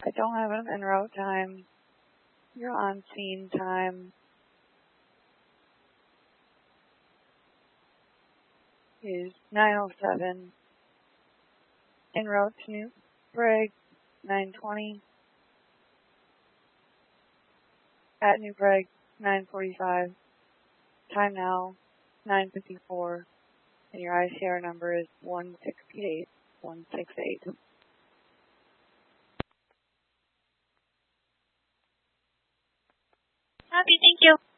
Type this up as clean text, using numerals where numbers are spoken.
I don't have an en route time. Your on scene time is 9:07. En route to New Prague, 9:20. At New Prague, 9:45. Time now, 9:54. And your ICR number is 168168. Copy, thank you.